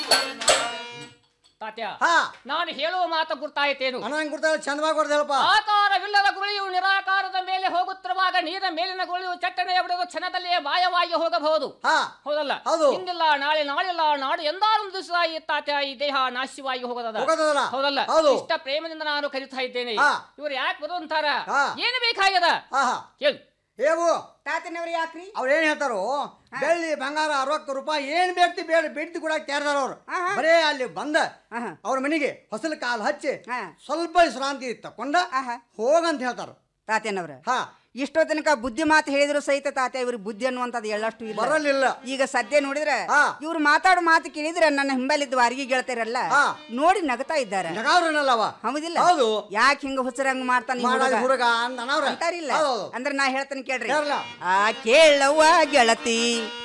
ತಾತ್ಯ ನಾನು ಹೇಳುವ ಮಾತು ಗುರ್ತಾಯಿತೇನು? ನನಗೆ ಗುರ್ತಾಯ ಚಂದವಾಗಿ ಗೊತ್ತೇಳಪ್ಪ. ಆಕಾರವಿಲ್ಲದ ಗುಳಿಯು ನಿರಾಕಾರದ ಮೇಲೆ ಹೋಗುತ್ತಿರುವಾಗ ನೀರಿನ ಮೇಲಿನ ಗುಳಿಯು ಚಟ್ಟನೆಯ ಬಿಡುವ ಕ್ಷಣದಲ್ಲಿಯೇ ಮಾಯವಾಗಿ ಹೋಗಬಹುದು. ಹೌದಲ್ಲ? ಹಿಂದಿಲ್ಲ ನಾಳೆ, ನಾಳಿಲ್ಲ ನಾಡು ಎಂದಾರು ದಿವಸ ಈ ತಾತ್ಯ ಈ ದೇಹ ನಾಶವಾಗಿ ಹೋಗೋದದ. ಹೌದಲ್ಲ? ಇಷ್ಟ ಪ್ರೇಮದಿಂದ ನಾನು ಕರಿತಾ ಇದ್ದೇನೆ. ಇವ್ರು ಯಾಕೆ ಬರು ಅಂತಾರ? ಏನು ಬೇಕಾಗ್ಯದ ಕೇಳು. ಏವು ತಾತನವ್ರು ಯಾಕ್ರಿ? ಅವ್ರು ಏನ್ ಹೇಳ್ತಾರೋ, ಬೆಳ್ಳಿ ಬಂಗಾರ 60 ರೂಪಾಯಿ ಏನ್ ಬೇಡ್ತಿ ಬೇಡ್ತಿ ಕೂಡ ತಯಾರದಾರ ಅವ್ರು. ಬರೇ ಅಲ್ಲಿ ಬಂದ ಅವ್ರ ಮನೆಗೆ ಹೊಸಲು ಕಾಲು ಹಚ್ಚಿ ಸ್ವಲ್ಪ ವಿಶ್ರಾಂತಿ ತಕೊಂಡ ಹೋಗಂತ ಹೇಳ್ತಾರ ತಾತೇನವ್ರ. ಇಷ್ಟೋ ತನಕ ಬುದ್ಧಿ ಮಾತು ಹೇಳಿದ್ರು ಸಹಿತ ತಾತ ಇವ್ರಿಗೆ ಬುದ್ಧಿ ಅನ್ನುವಂಥದ್ದು ಎಳ್ಳಷ್ಟು ಬರಲಿಲ್ಲ. ಈಗ ಸದ್ಯ ನೋಡಿದ್ರೆ ಇವ್ರು ಮಾತಾಡೋ ಮಾತು ಕೇಳಿದ್ರೆ ನನ್ನ ಹಿಂಬಲಿದ್ದ ವಾರಿಗೆ ಗೆಳತಾರಲ್ಲ ನೋಡಿ ನಗತಾ ಇದ್ದಾರೆ. ಹೌದಿಲ್ಲ? ಯಾಕೆ ಹಿಂಗ ಹುಚ್ಚರಂಗ ಮಾಡ್ತಾನ ಅಂತಾರಿಲ್ಲ ಅಂದ್ರೆ ನಾ ಹೇಳ್ತಾನೆ ಕೇಳ್ರಿ. ಕೇಳವ್ವ ಗೆಳತಿ